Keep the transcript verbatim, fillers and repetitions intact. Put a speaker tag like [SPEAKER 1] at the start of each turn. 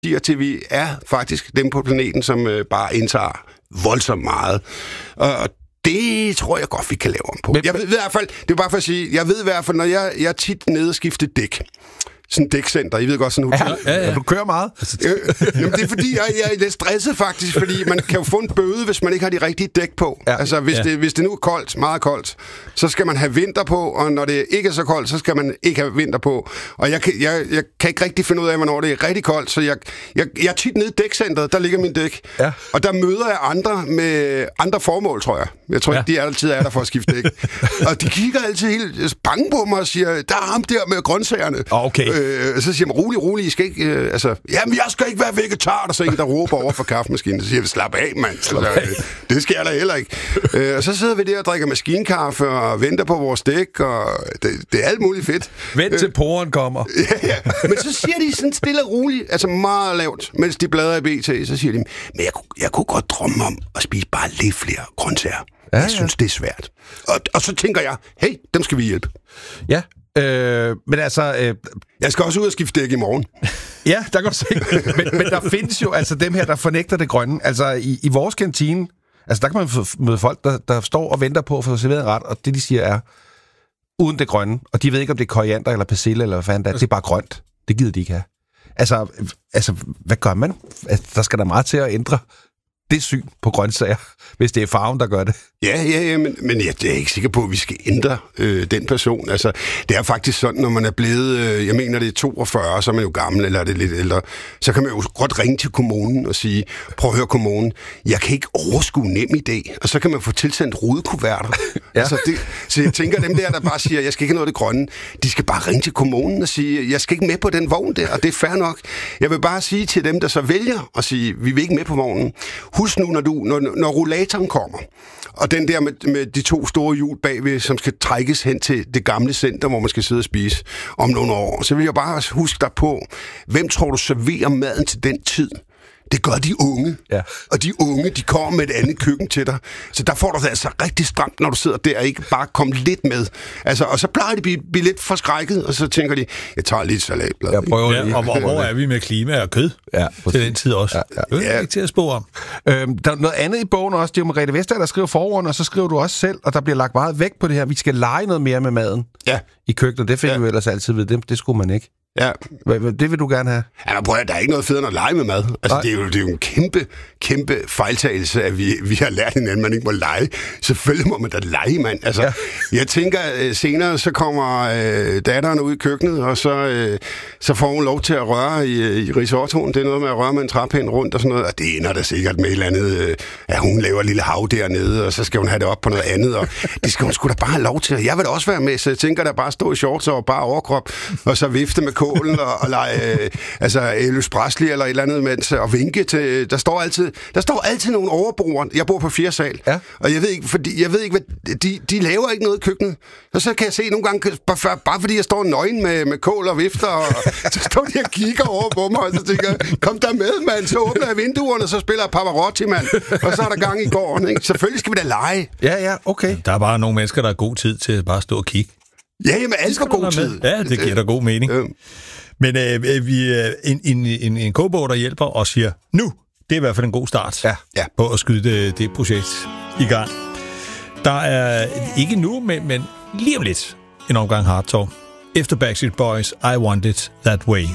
[SPEAKER 1] siger til, vi er faktisk dem på planeten, som øh, bare indtager voldsomt meget. Og det tror jeg godt, vi kan lave om på. Men, jeg ved i hvert fald, det er bare for at sige, jeg ved i hvert fald, når jeg, jeg er tit nede og skifter dæk, sådan et dækcenter. I ved godt, sådan en hotel.
[SPEAKER 2] Ja, ja, ja. Du kører meget.
[SPEAKER 1] Øh, jamen, det er fordi, jeg, jeg er lidt stresset faktisk, fordi man kan jo få en bøde, hvis man ikke har de rigtige dæk på. Ja. Altså, hvis, ja. det, hvis det nu er koldt, meget koldt, så skal man have vinter på, og når det ikke er så koldt, så skal man ikke have vinter på. Og jeg kan, jeg, jeg kan ikke rigtig finde ud af, hvornår det er rigtig koldt, så jeg, jeg, jeg er tit nede i dækcenteret, der ligger min dæk. Ja. Og der møder jeg andre med andre formål, tror jeg. Jeg tror ikke, ja. de altid er der for at skifte dæk. Og de kigger altid helt bange på mig og siger, der er ham der med grøntsagerne.
[SPEAKER 2] Okay.
[SPEAKER 1] Øh, så siger man, rolig, rolig, I skal ikke... Øh, altså, jamen, jeg skal ikke være vegetar, der så en, der råber over for kaffemaskinen. Så siger jeg, slap af, mand. Altså, det skal jeg da heller ikke. Øh, og så sidder vi der og drikker maskinkaffe og venter på vores dæk, og det, det er alt muligt fedt.
[SPEAKER 2] Vent til poren kommer.
[SPEAKER 1] Ja, ja. Men så siger de sådan stille og roligt, altså meget lavt, mens de bladrer i B T, så siger de, men jeg, jeg kunne godt drømme om at spise bare lidt flere grøntsager. Ja, jeg ja. synes, det er svært. Og, og så tænker jeg, hey, dem skal vi hjælpe.
[SPEAKER 2] Ja, øh, men altså... Øh,
[SPEAKER 1] jeg skal også ud og skifte dæk i morgen.
[SPEAKER 2] Ja, der kan du se. men, men der findes jo altså dem her, der fornægter det grønne. Altså i, i vores kantine, altså der kan man møde folk, der, der står og venter på at få serveret en ret, og det de siger er, uden det grønne, og de ved ikke, om det er koriander eller persille eller hvad fanden det er, det er bare grønt. Det gider de ikke have. Altså, altså hvad gør man? Altså, der skal der meget til at ændre det syn på grøntsager, hvis det er farven, der gør det.
[SPEAKER 1] Ja, ja, ja, men, men jeg er ikke sikker på, at vi skal ændre øh, den person. Altså, det er faktisk sådan, når man er blevet, øh, jeg mener, det er toogfyrre, så er man jo gammel, eller er det lidt ældre, så kan man jo godt ringe til kommunen og sige, prøv at høre kommunen, jeg kan ikke overskue NemID, og så kan man få tilsendt rudekuverter. Ja. Altså, det, så jeg tænker, dem der, der bare siger, jeg skal ikke have noget af det grønne, de skal bare ringe til kommunen og sige, jeg skal ikke med på den vogn der, og det er fair nok. Jeg vil bare sige til dem, der så vælger at sige, vi vil ikke med på vognen, husk nu, når, du, når, når rollatoren kommer, og den der med, med de to store hjul bagved, som skal trækkes hen til det gamle center, hvor man skal sidde og spise om nogle år, så vil jeg bare huske dig på, hvem tror du serverer maden til den tid? Det gør de unge. Ja. Og de unge, de kommer med et andet køkken til dig. Så der får du det altså rigtig stramt, når du sidder der og ikke bare kommer lidt med. Altså, og så plejer de at blive, blive lidt forskrækket, og så tænker de, jeg tager lidt salatblad.
[SPEAKER 3] Jeg prøver ja, og hvor, hvor er vi med klima og kød? Ja, til den tid også. Ja, ja. Det er ikke til at spore om.
[SPEAKER 2] Øhm, der er noget andet i bogen også. Det er jo Margrethe Vestager, der skriver forordene, og så skriver du også selv, og der bliver lagt meget vægt på det her. Vi skal lege noget mere med maden
[SPEAKER 1] ja.
[SPEAKER 2] i køkkenet. Det fik ja. vi ellers altid ved. Det, det skulle man ikke.
[SPEAKER 1] Ja.
[SPEAKER 2] Det vil du gerne have?
[SPEAKER 1] Ja, men prøv at, der er ikke noget federe end at lege med mad. Altså, det er, jo, det er jo en kæmpe, kæmpe fejltagelse, at vi, vi har lært hinanden, at man ikke må lege. Selvfølgelig må man da lege, mand. Altså, ja. Jeg tænker, senere så kommer øh, datteren ud i køkkenet, og så, øh, så får hun lov til at røre i, i risottoen. Det er noget med at røre med en træpind rundt og sådan noget, og det ender da sikkert med et eller andet, øh, at hun laver et lille hav dernede, og så skal hun have det op på noget andet, og det skal hun sgu da bare have lov til. Jeg vil da også være med, så jeg tænker da bare stå i shorts og bare overkrop, og så vifte med kålen og, og lege, øh, altså Elvis Presley eller et eller andet, mens, og vinke til, der står altid, der står altid nogle overbrugere. Jeg bor på fjerde sal, ja. og jeg ved ikke, fordi, jeg ved ikke, hvad, de, de laver ikke noget i køkkenet. Og så kan jeg se nogle gange, bare, bare fordi jeg står nøgen med, med kål og vifter, og så står de og kigger over på mig, og så tænker jeg, kom der med, mand, så åbner jeg vinduerne, og så spiller jeg Pavarotti, mand, og så er der gang i gården, ikke? Selvfølgelig skal vi da lege.
[SPEAKER 2] Ja, ja, okay.
[SPEAKER 3] Der er bare nogle mennesker, der har god tid til at bare stå og kigge.
[SPEAKER 1] Ja, jamen, alt for god tid.
[SPEAKER 3] Ja, det giver da god mening. Ja. Men øh, vi er en, en, en, en kogebog, der hjælper og siger, nu, det er i hvert fald en god start ja. Ja. på at skyde det, det projekt i gang. Der er ikke nu, men, men lige om lidt en omgang Hard Talk. Efter Backstreet Boys, I Want It That Way.